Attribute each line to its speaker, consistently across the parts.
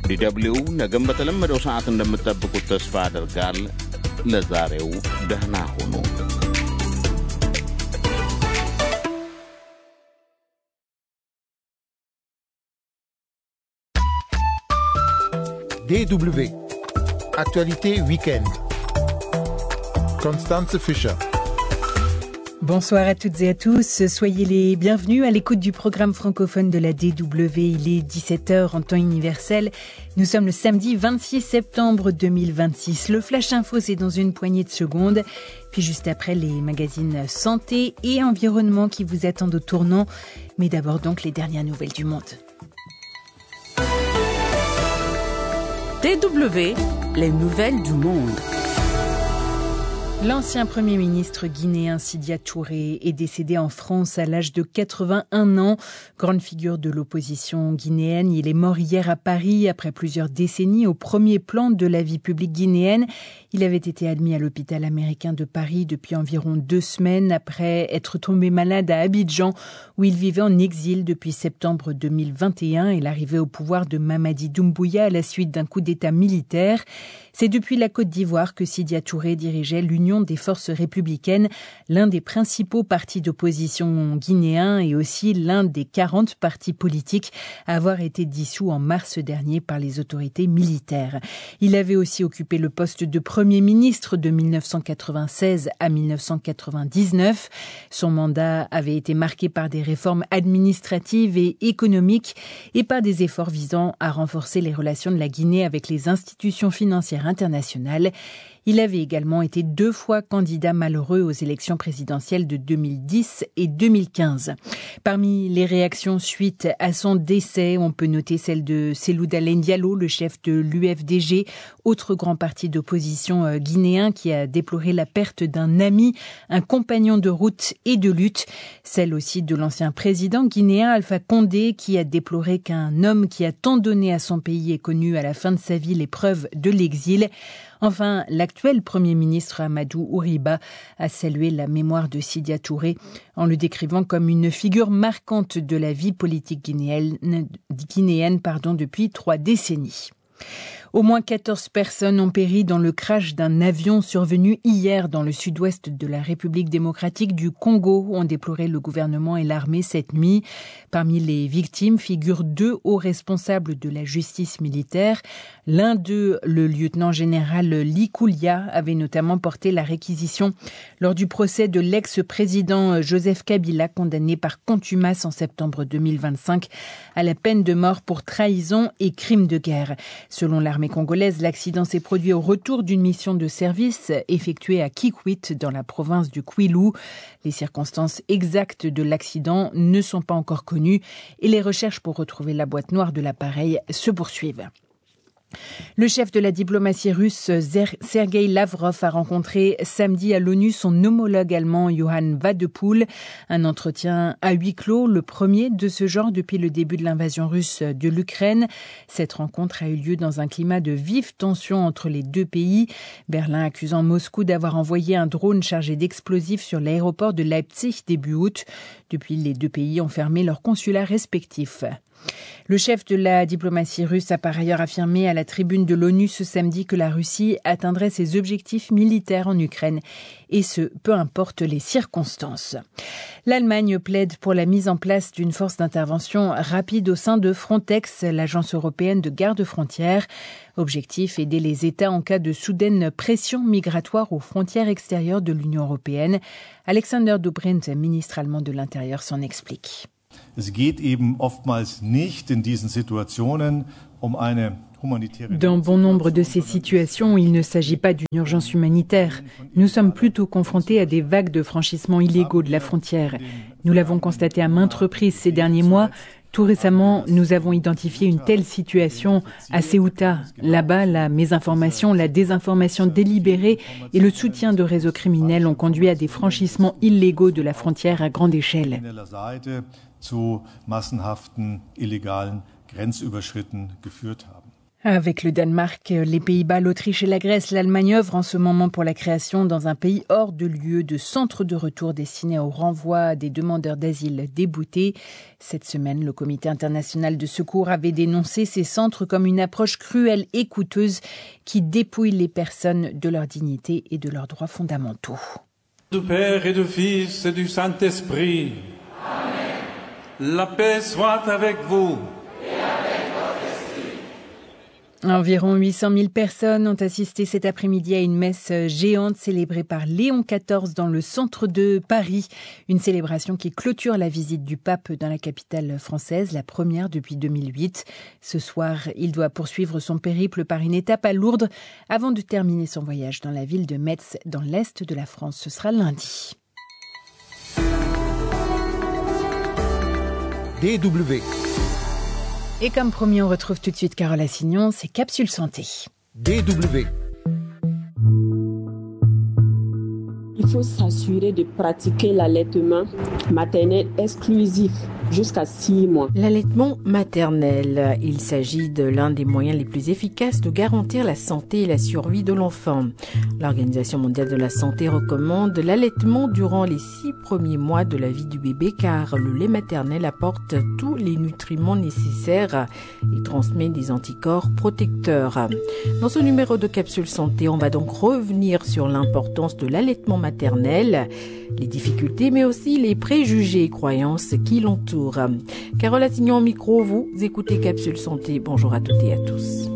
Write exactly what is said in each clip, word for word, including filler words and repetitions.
Speaker 1: ዲደብሊው ነገም በተለመደው ሰዓት እንደምትጠብቁት ተስፋ አደርጋል። ለዛሬው ደህና ሁኑ።
Speaker 2: D W Actualité Week-end. Constance Fischer.
Speaker 3: Bonsoir à toutes et à tous, soyez les bienvenus à l'écoute du programme francophone de la D W. Il est dix-sept heures en temps universel. Nous sommes le samedi vingt-six septembre deux mille vingt-six. Le Flash Info, c'est dans une poignée de secondes. Puis juste après, les magazines santé et environnement qui vous attendent au tournant. Mais d'abord donc les dernières nouvelles du monde.
Speaker 4: D W, les nouvelles du monde.
Speaker 3: L'ancien Premier ministre guinéen Sidya Touré est décédé en France à l'âge de quatre-vingt-un ans. Grande figure de l'opposition guinéenne, il est mort hier à Paris après plusieurs décennies au premier plan de la vie publique guinéenne. Il avait été admis à l'hôpital américain de Paris depuis environ deux semaines après être tombé malade à Abidjan où il vivait en exil depuis septembre deux mille vingt et un et l'arrivée au pouvoir de Mamadi Doumbouya à la suite d'un coup d'État militaire. C'est depuis la Côte d'Ivoire que Sidya Touré dirigeait l'Union des forces républicaines, l'un des principaux partis d'opposition guinéens et aussi l'un des quarante partis politiques à avoir été dissous en mars dernier par les autorités militaires. Il avait aussi occupé le poste de Premier ministre de mille neuf cent quatre-vingt-seize à mille neuf cent quatre-vingt-dix-neuf. Son mandat avait été marqué par des réformes administratives et économiques et par des efforts visant à renforcer les relations de la Guinée avec les institutions financières internationales. Il avait également été deux fois candidat malheureux aux élections présidentielles de deux mille dix et deux mille quinze. Parmi les réactions suite à son décès, on peut noter celle de Cellou Dalein Diallo, le chef de l'U F D G, autre grand parti d'opposition guinéen qui a déploré la perte d'un ami, un compagnon de route et de lutte. Celle aussi de l'ancien président guinéen Alpha Condé qui a déploré qu'un homme qui a tant donné à son pays ait connu à la fin de sa vie l'épreuve de l'exil. Enfin, l'actuel Premier ministre Amadou Ouriba a salué la mémoire de Sidya Touré en le décrivant comme une figure marquante de la vie politique guinéenne, guinéenne pardon, depuis trois décennies. Au moins quatorze personnes ont péri dans le crash d'un avion survenu hier dans le sud-ouest de la République démocratique du Congo, ont déploré le gouvernement et l'armée cette nuit. Parmi les victimes figurent deux hauts responsables de la justice militaire. L'un d'eux, le lieutenant-général Likoulia, avait notamment porté la réquisition lors du procès de l'ex-président Joseph Kabila, condamné par contumace en septembre deux mille vingt-cinq à la peine de mort pour trahison et crime de guerre. Selon l'armée congolaise, l'accident s'est produit au retour d'une mission de service effectuée à Kikwit, dans la province du Kwilu. Les circonstances exactes de l'accident ne sont pas encore connues et les recherches pour retrouver la boîte noire de l'appareil se poursuivent. Le chef de la diplomatie russe, Sergueï Lavrov, a rencontré samedi à l'ONU son homologue allemand Johann Wadepool. Un entretien à huis clos, le premier de ce genre depuis le début de l'invasion russe de l'Ukraine. Cette rencontre a eu lieu dans un climat de vive tension entre les deux pays. Berlin accusant Moscou d'avoir envoyé un drone chargé d'explosifs sur l'aéroport de Leipzig début août. Depuis, les deux pays ont fermé leurs consulats respectifs. Le chef de la diplomatie russe a par ailleurs affirmé à la tribune de l'ONU ce samedi que la Russie atteindrait ses objectifs militaires en Ukraine, et ce, peu importe les circonstances. L'Allemagne plaide pour la mise en place d'une force d'intervention rapide au sein de Frontex, l'agence européenne de garde-frontières. Objectif, aider les États en cas de soudaine pression migratoire aux frontières extérieures de l'Union européenne. Alexander Dobrindt, ministre allemand de l'Intérieur, s'en explique.
Speaker 5: Es geht eben oftmals nicht in diesen Situationen um eine humanitäre.
Speaker 3: Dans bon nombre de ces situations, il ne s'agit pas d'une urgence humanitaire. Nous sommes plutôt confrontés à des vagues de franchissements illégaux de la frontière. Nous l'avons constaté à maintes reprises ces derniers mois. Tout récemment, nous avons identifié une telle situation à Ceuta. Là-bas, la mésinformation, la désinformation délibérée et le soutien de réseaux criminels ont conduit à des franchissements illégaux de la frontière à grande échelle.
Speaker 5: Zu massenhaften illegalen Grenzüberschritten geführt haben.
Speaker 3: Avec le Danemark, les Pays-Bas, l'Autriche et la Grèce, l'Allemagne œuvre en ce moment pour la création dans un pays hors de l'U E de centres de retour destinés au renvoi des demandeurs d'asile déboutés. Cette semaine, le Comité international de secours avait dénoncé ces centres comme une approche cruelle et coûteuse qui dépouille les personnes de leur dignité et de leurs droits fondamentaux.
Speaker 6: Du Père et du Fils et du Saint-Esprit. Amen. La paix soit avec vous.
Speaker 3: Environ huit cent mille personnes ont assisté cet après-midi à une messe géante célébrée par Léon quatorze dans le centre de Paris. Une célébration qui clôture la visite du pape dans la capitale française, la première depuis deux mille huit. Ce soir, il doit poursuivre son périple par une étape à Lourdes avant de terminer son voyage dans la ville de Metz, dans l'est de la France. Ce sera lundi.
Speaker 2: D W.
Speaker 3: Et comme promis, on retrouve tout de suite Carole Assignon, c'est Capsule Santé.
Speaker 2: D W.
Speaker 7: Il faut s'assurer de pratiquer l'allaitement maternel exclusif jusqu'à six mois.
Speaker 8: L'allaitement maternel, il s'agit de l'un des moyens les plus efficaces de garantir la santé et la survie de l'enfant. L'Organisation mondiale de la santé recommande l'allaitement durant les six premiers mois de la vie du bébé car le lait maternel apporte tous les nutriments nécessaires et transmet des anticorps protecteurs. Dans ce numéro de Capsule Santé, on va donc revenir sur l'importance de l'allaitement maternel, les difficultés mais aussi les préjugés et croyances qui l'entourent. Carole Assignon au micro, vous écoutez Capsule Santé. Bonjour à toutes et à tous.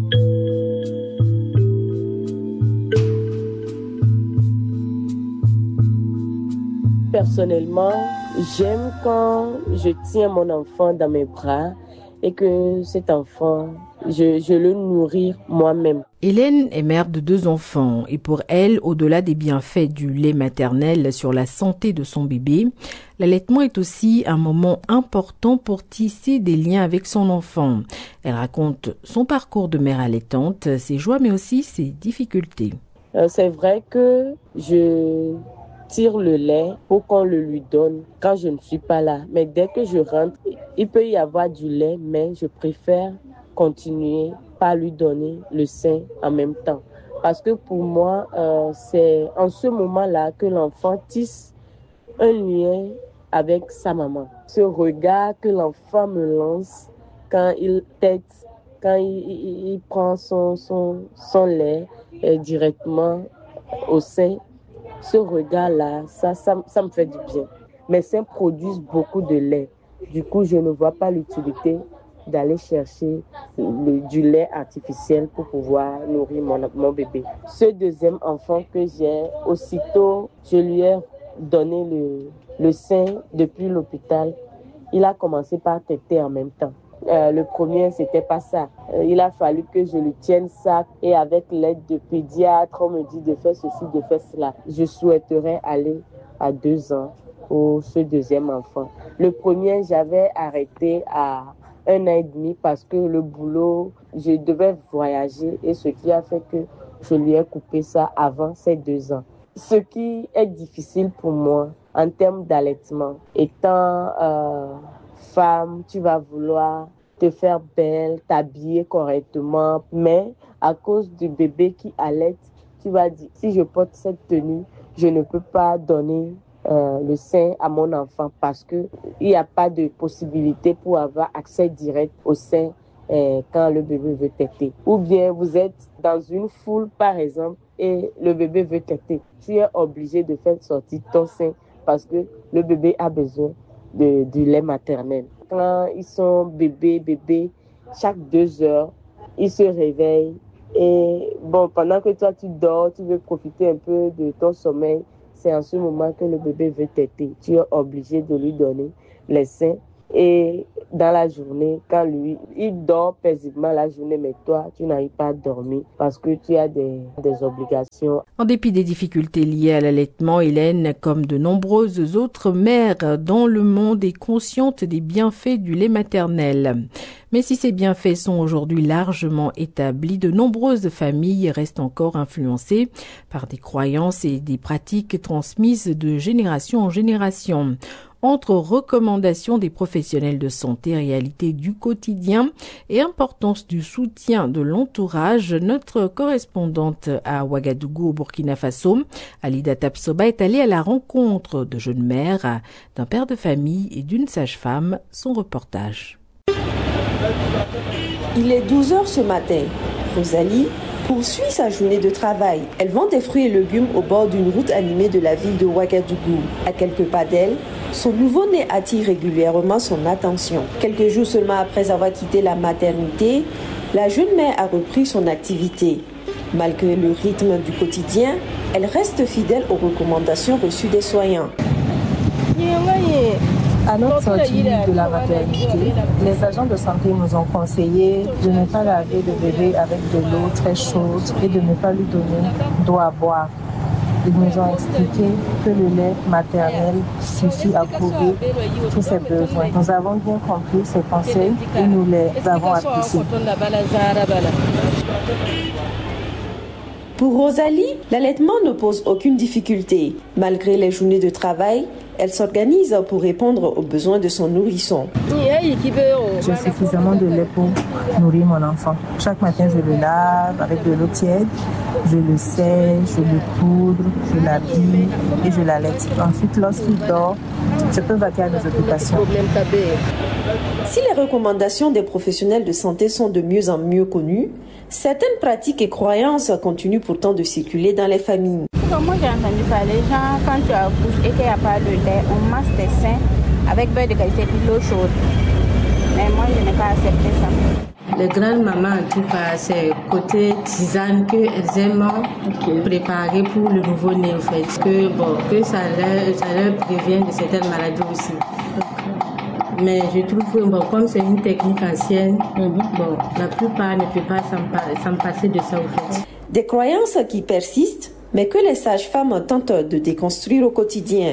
Speaker 7: Personnellement, j'aime quand je tiens mon enfant dans mes bras et que cet enfant, je, je le nourris moi-même.
Speaker 8: Hélène est mère de deux enfants et pour elle, au-delà des bienfaits du lait maternel sur la santé de son bébé, l'allaitement est aussi un moment important pour tisser des liens avec son enfant. Elle raconte son parcours de mère allaitante, ses joies mais aussi ses difficultés.
Speaker 7: Euh, c'est vrai que je tire le lait pour qu'on le lui donne quand je ne suis pas là. Mais dès que je rentre, il peut y avoir du lait, mais je préfère continuer par lui donner le sein en même temps. Parce que pour moi, euh, c'est en ce moment-là que l'enfant tisse un lien avec sa maman. Ce regard que l'enfant me lance quand il tète, quand il, il, il prend son, son, son lait euh, directement au sein, ce regard-là, ça, ça, ça me fait du bien. Mes seins produisent beaucoup de lait. Du coup, je ne vois pas l'utilité d'aller chercher le, du lait artificiel pour pouvoir nourrir mon, mon bébé. Ce deuxième enfant que j'ai, aussitôt, je lui ai donné le, le sein depuis l'hôpital. Il a commencé par téter en même temps. Euh, le premier, c'était pas ça. Euh, il a fallu que je lui tienne ça et avec l'aide de pédiatre, on me dit de faire ceci, de faire cela. Je souhaiterais aller à deux ans pour ce deuxième enfant. Le premier, j'avais arrêté à un an et demi parce que le boulot, je devais voyager et ce qui a fait que je lui ai coupé ça avant ces deux ans. Ce qui est difficile pour moi en termes d'allaitement, étant euh, femme, tu vas vouloir te faire belle, t'habiller correctement, mais à cause du bébé qui allaite, tu vas dire, si je porte cette tenue, je ne peux pas donner euh, le sein à mon enfant parce que il n'y a pas de possibilité pour avoir accès direct au sein euh, quand le bébé veut téter. Ou bien vous êtes dans une foule, par exemple, et le bébé veut téter. Tu es obligé de faire sortir ton sein parce que le bébé a besoin de, du lait maternel. Quand ils sont bébés, bébés, chaque deux heures, ils se réveillent. Et bon, pendant que toi tu dors, tu veux profiter un peu de ton sommeil, c'est en ce moment que le bébé veut téter. Tu es obligé de lui donner les seins. Et dans la journée, quand lui, il dort paisiblement la journée, mais toi, tu n'arrives pas à dormir parce que tu as des, des obligations.
Speaker 8: En dépit des difficultés liées à l'allaitement, Hélène, comme de nombreuses autres mères dans le monde, est consciente des bienfaits du lait maternel. Mais si ces bienfaits sont aujourd'hui largement établis, de nombreuses familles restent encore influencées par des croyances et des pratiques transmises de génération en génération. entre recommandations des professionnels de santé, réalité du quotidien et importance du soutien de l'entourage. Notre correspondante à Ouagadougou au Burkina Faso, Alida Tapsoba, est allée à la rencontre de jeunes mères, d'un père de famille et d'une sage-femme. Son reportage.
Speaker 9: Il est douze heures ce matin. Rosalie poursuit sa journée de travail. Elle vend des fruits et légumes au bord d'une route animée de la ville de Ouagadougou. À quelques pas d'elle, son nouveau-né attire régulièrement son attention. Quelques jours seulement après avoir quitté la maternité, la jeune mère a repris son activité. Malgré le rythme du quotidien, elle reste fidèle aux recommandations reçues des soignants.
Speaker 10: À notre sortie de la maternité, les agents de santé nous ont conseillé de ne pas laver le bébé avec de l'eau très chaude et de ne pas lui donner d'eau à boire. Ils nous ont expliqué que le lait maternel suffit à couvrir tous ses besoins. Nous avons bien compris ces conseils et nous les avons appliqués.
Speaker 9: Pour Rosalie, l'allaitement ne pose aucune difficulté. Malgré les journées de travail, elle s'organise pour répondre aux besoins de son nourrisson.
Speaker 10: J'ai suffisamment de lait pour nourrir mon enfant. Chaque matin, je le lave avec de l'eau tiède, je le sèche, je le poudre, je l'habille et je l'allaite. Ensuite, lorsqu'il dort, je peux vaquer à mes occupations.
Speaker 9: Si les recommandations des professionnels de santé sont de mieux en mieux connues, certaines pratiques et croyances continuent pourtant de circuler dans les familles.
Speaker 11: Moi j'ai entendu parler, genre quand tu accouches et qu'il n'y a pas de lait, on masse tes seins avec beurre de qualité et de l'eau chaude. Mais moi je n'ai pas accepté ça.
Speaker 12: Les grandes mamans, en tout cas, c'est côté tisane qu'elles aiment okay. préparer pour le nouveau-né, en fait. Que, bon, que ça leur, ça leur prévient de certaines maladies aussi. Okay. Mais je trouve que, bon, comme c'est une technique ancienne, mm-hmm. bon, la plupart ne peuvent pas s'en, s'en passer de ça, en fait.
Speaker 9: Des croyances qui persistent, mais que les sages-femmes tentent de déconstruire au quotidien.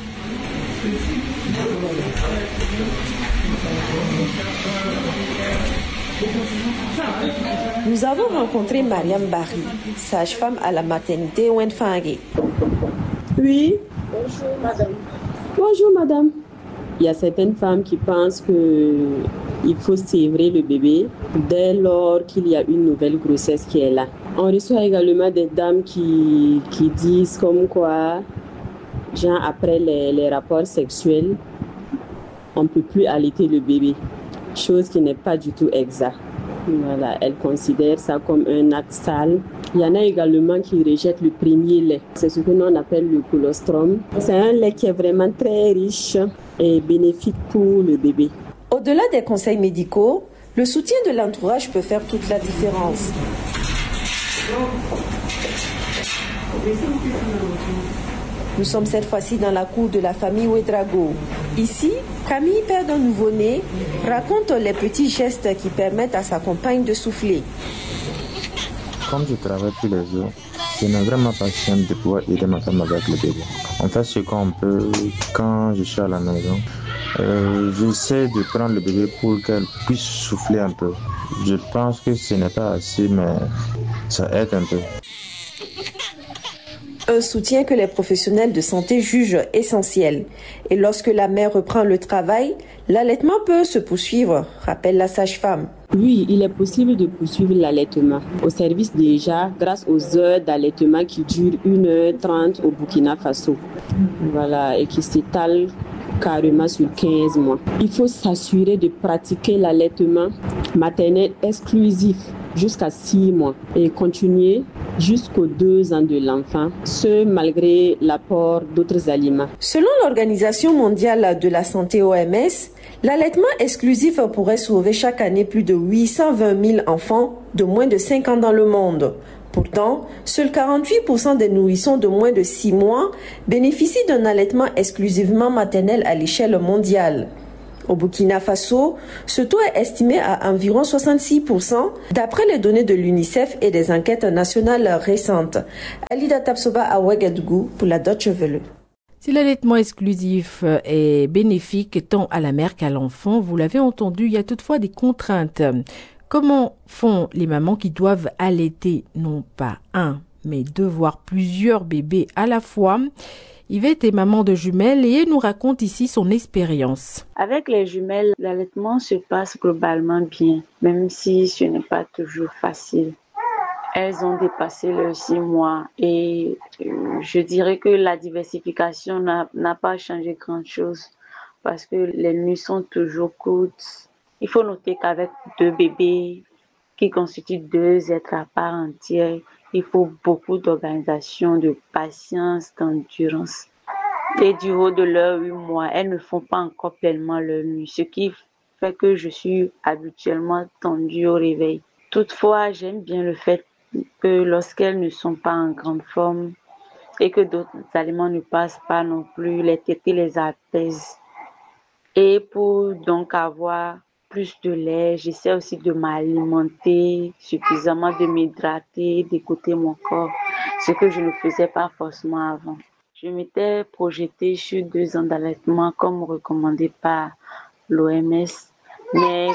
Speaker 9: Nous avons rencontré Mariam Barry, sage-femme à la maternité Wenfangé.
Speaker 13: Oui. Bonjour madame. Bonjour madame. Il y a certaines femmes qui pensent qu'il faut sévrer le bébé dès lors qu'il y a une nouvelle grossesse qui est là. On reçoit également des dames qui, qui disent comme quoi, genre après les, les rapports sexuels, on ne peut plus allaiter le bébé, chose qui n'est pas du tout exacte. Voilà, elles considèrent ça comme un acte sale. Il y en a également qui rejettent le premier lait. C'est ce que l'on appelle le colostrum. C'est un lait qui est vraiment très riche et bénéfique pour le bébé.
Speaker 9: Au-delà des conseils médicaux, le soutien de l'entourage peut faire toute la différence. Nous sommes cette fois-ci dans la cour de la famille Ouedraogo. Ici, Camille, père d'un nouveau-né, raconte les petits gestes qui permettent à sa compagne de souffler.
Speaker 14: Comme je travaille tous les jours, je n'ai vraiment pas chance de pouvoir aider ma femme avec le bébé. On fait ce qu'on peut quand je suis à la maison. Euh, j'essaie de prendre le bébé pour qu'elle puisse souffler un peu. Je pense que ce n'est pas assez, mais ça aide un peu.
Speaker 9: Un soutien que les professionnels de santé jugent essentiel. Et lorsque la mère reprend le travail, l'allaitement peut se poursuivre, rappelle la sage-femme.
Speaker 13: Oui, il est possible de poursuivre l'allaitement. Au service déjà, grâce aux heures d'allaitement qui durent une heure trente au Burkina Faso. Voilà, et qui s'étalent carrément sur quinze mois. Il faut s'assurer de pratiquer l'allaitement maternel exclusif jusqu'à six mois et continuer jusqu'aux deux ans de l'enfant, ce malgré l'apport d'autres aliments.
Speaker 9: Selon l'Organisation mondiale de la santé O M S, l'allaitement exclusif pourrait sauver chaque année plus de huit cent vingt mille enfants de moins de cinq ans dans le monde. Pourtant, seuls quarante-huit pour cent des nourrissons de moins de six mois bénéficient d'un allaitement exclusivement maternel à l'échelle mondiale. Au Burkina Faso, ce taux est estimé à environ soixante-six pour cent d'après les données de l'UNICEF et des enquêtes nationales récentes. Alida Tapsoba à Ouagadougou pour la Deutsche Welle.
Speaker 8: Si l'allaitement exclusif est bénéfique tant à la mère qu'à l'enfant, vous l'avez entendu, il y a toutefois des contraintes. Comment font les mamans qui doivent allaiter non pas un, mais deux voire plusieurs bébés à la fois ? Yvette est maman de jumelles et elle nous raconte ici son expérience.
Speaker 11: Avec les jumelles, l'allaitement se passe globalement bien, même si ce n'est pas toujours facile. Elles ont dépassé leurs six mois et je dirais que la diversification n'a, n'a pas changé grand-chose parce que les nuits sont toujours courtes. Il faut noter qu'avec deux bébés qui constituent deux êtres à part entière, il faut beaucoup d'organisation, de patience, d'endurance. Et du haut de leurs huit mois, elles ne font pas encore pleinement leur nuit, ce qui fait que je suis habituellement tendue au réveil. Toutefois, j'aime bien le fait que lorsqu'elles ne sont pas en grande forme et que d'autres aliments ne passent pas non plus, les tétées les apaisent. Et pour donc avoir plus de lait, j'essaie aussi de m'alimenter suffisamment, de m'hydrater, d'écouter mon corps, ce que je ne faisais pas forcément avant. Je m'étais projetée sur deux ans d'allaitement comme recommandé par l'O M S, mais,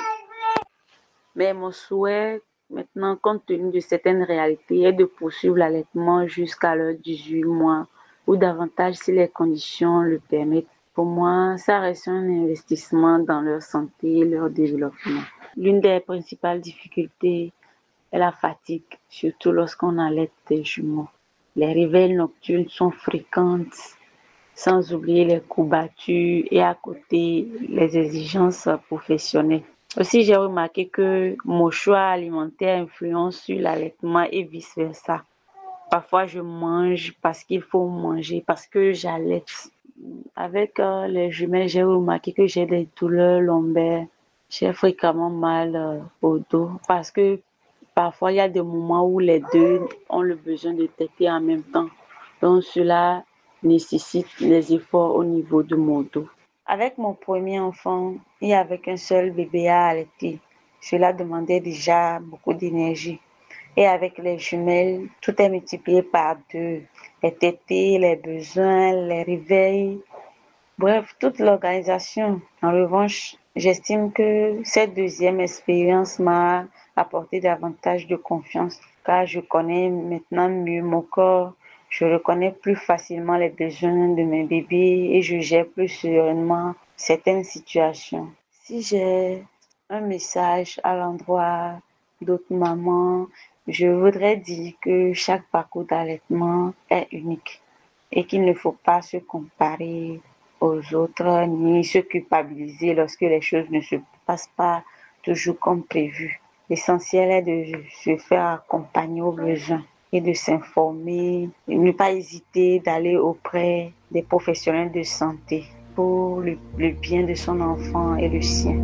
Speaker 11: mais mon souhait maintenant, compte tenu de certaines réalités, est de poursuivre l'allaitement jusqu'à leurs dix-huit mois ou davantage si les conditions le permettent. Pour moi, ça reste un investissement dans leur santé et leur développement. L'une des principales difficultés est la fatigue, surtout lorsqu'on allaite des jumeaux. Les réveils nocturnes sont fréquentes, sans oublier les courbatures et à côté les exigences professionnelles. Aussi, j'ai remarqué que mon choix alimentaire influence sur l'allaitement et vice-versa. Parfois, je mange parce qu'il faut manger, parce que j'allaite. Avec euh, les jumelles, j'ai remarqué que j'ai des douleurs lombaires. J'ai fréquemment mal euh, au dos parce que parfois, il y a des moments où les deux ont le besoin de téter en même temps. Donc, cela nécessite des efforts au niveau de mon dos. Avec mon premier enfant et avec un seul bébé à allaiter, cela demandait déjà beaucoup d'énergie. Et avec les jumelles, tout est multiplié par deux. Les tétés, les besoins, les réveils, bref, toute l'organisation. En revanche, j'estime que cette deuxième expérience m'a apporté davantage de confiance car je connais maintenant mieux mon corps. Je reconnais plus facilement les besoins de mes bébés et je gère plus sereinement certaines situations. Si j'ai un message à l'endroit d'autres mamans, je voudrais dire que chaque parcours d'allaitement est unique et qu'il ne faut pas se comparer aux autres ni se culpabiliser lorsque les choses ne se passent pas toujours comme prévu. L'essentiel est de se faire accompagner aux besoins et de s'informer, et ne pas hésiter d'aller auprès des professionnels de santé pour le, le bien de son enfant et le sien.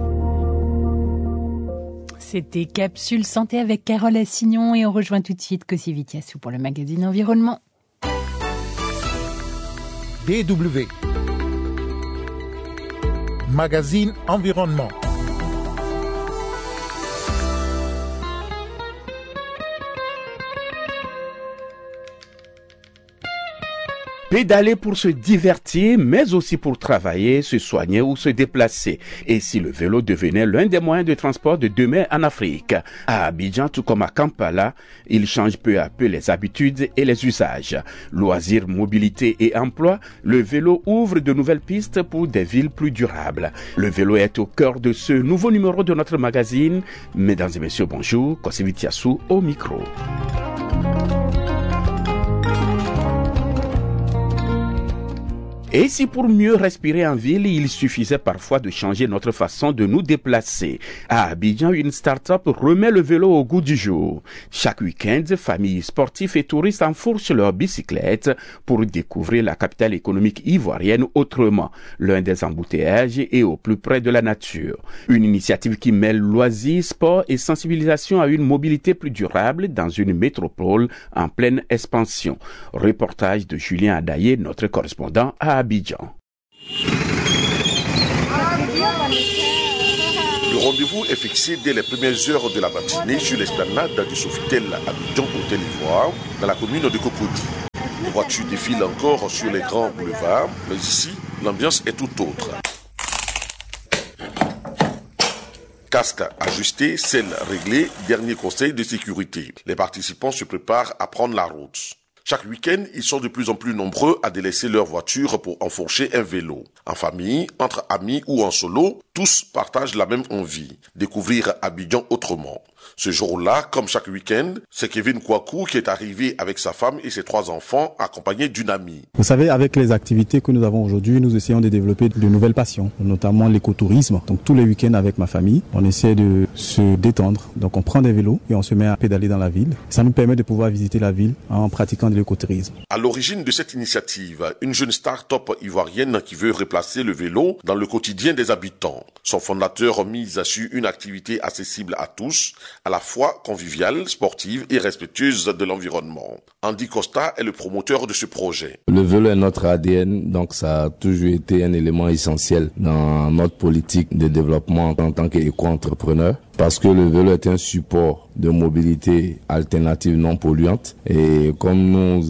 Speaker 3: C'était Capsule Santé avec Carole Assignon et on rejoint tout de suite Kossi Vitiassou pour le magazine Environnement.
Speaker 2: D W Magazine Environnement.
Speaker 15: Pédaler pour se divertir, mais aussi pour travailler, se soigner ou se déplacer. Et si le vélo devenait l'un des moyens de transport de demain en Afrique? À Abidjan, tout comme à Kampala, il change peu à peu les habitudes et les usages. Loisirs, mobilité et emploi, le vélo ouvre de nouvelles pistes pour des villes plus durables. Le vélo est au cœur de ce nouveau numéro de notre magazine. Mesdames et messieurs, bonjour. Kossi Vitiassou au micro. Et si pour mieux respirer en ville, il suffisait parfois de changer notre façon de nous déplacer. À Abidjan, une start-up remet le vélo au goût du jour. Chaque week-end, familles sportives et touristes enfourchent leurs bicyclettes pour découvrir la capitale économique ivoirienne autrement, l'un des embouteillages et au plus près de la nature. Une initiative qui mêle loisirs, sport et sensibilisation à une mobilité plus durable dans une métropole en pleine expansion. Reportage de Julien Adaye, notre correspondant à Abidjan.
Speaker 16: Le rendez-vous est fixé dès les premières heures de la matinée sur l'esplanade du Sofitel Abidjan Hôtel Ivoire, dans la commune de Cocody. Les voitures défilent encore sur les grands boulevards, mais ici, l'ambiance est tout autre. Casque ajusté, selle réglée, dernier conseil de sécurité. Les participants se préparent à prendre la route. Chaque week-end, ils sont de plus en plus nombreux à délaisser leur voiture pour enfourcher un vélo. En famille, entre amis ou en solo, tous partagent la même envie, découvrir Abidjan autrement. Ce jour-là, comme chaque week-end, c'est Kevin Kouakou qui est arrivé avec sa femme et ses trois enfants, accompagnés d'une amie.
Speaker 17: Vous savez, avec les activités que nous avons aujourd'hui, nous essayons de développer de nouvelles passions, notamment l'écotourisme. Donc tous les week-ends avec ma famille, on essaie de se détendre. Donc on prend des vélos et on se met à pédaler dans la ville. Ça nous permet de pouvoir visiter la ville en pratiquant de l'écotourisme.
Speaker 16: À l'origine de cette initiative, une jeune start-up ivoirienne qui veut replacer le vélo dans le quotidien des habitants. Son fondateur mise sur une activité accessible à tous, à la fois conviviale, sportive et respectueuse de l'environnement. Andy Costa est le promoteur de ce projet.
Speaker 18: Le vélo est notre A D N, donc ça a toujours été un élément essentiel dans notre politique de développement en tant qu'éco-entrepreneur. Parce que le vélo est un support de mobilité alternative non polluante. Et comme nous,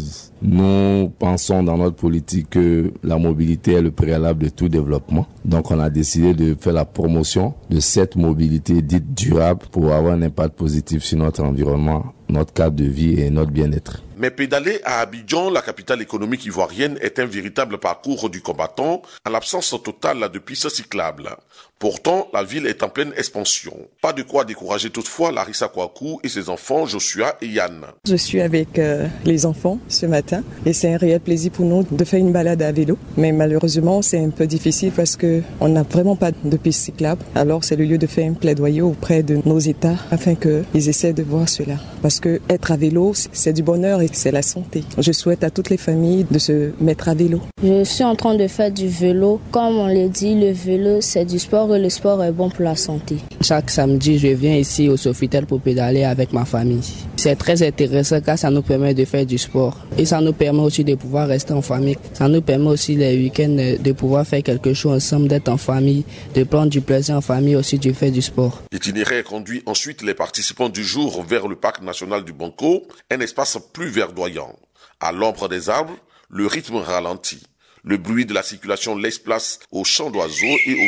Speaker 18: nous pensons dans notre politique que la mobilité est le préalable de tout développement, donc on a décidé de faire la promotion de cette mobilité dite durable pour avoir un impact positif sur notre environnement, notre cadre de vie et notre bien-être.
Speaker 16: Mais pédaler à Abidjan, la capitale économique ivoirienne, est un véritable parcours du combattant en l'absence totale de pistes cyclables. Pourtant, la ville est en pleine expansion. Pas de quoi décourager toutefois Larissa Kouakou et ses enfants Joshua et Yann.
Speaker 19: Je suis avec euh, les enfants ce matin et c'est un réel plaisir pour nous de faire une balade à vélo. Mais malheureusement, c'est un peu difficile parce que on n'a vraiment pas de pistes cyclables. Alors c'est le lieu de faire un plaidoyer auprès de nos États afin qu'ils essaient de voir cela. Parce que être à vélo, c'est du bonheur et c'est la santé. Je souhaite à toutes les familles de se mettre à vélo.
Speaker 20: Je suis en train de faire du vélo. Comme on l'a dit, le vélo c'est du sport et le sport est bon pour la santé.
Speaker 21: Chaque samedi, je viens ici au Sofitel pour pédaler avec ma famille. C'est très intéressant car ça nous permet de faire du sport et ça nous permet aussi de pouvoir rester en famille. Ça nous permet aussi les week-ends de pouvoir faire quelque chose ensemble, d'être en famille, de prendre du plaisir en famille aussi, de faire du sport.
Speaker 16: L'itinéraire conduit ensuite les participants du jour vers le parc national du Banco, un espace plus verdoyant. À l'ombre des arbres, le rythme ralentit. Le bruit de la circulation laisse place aux chants d'oiseaux et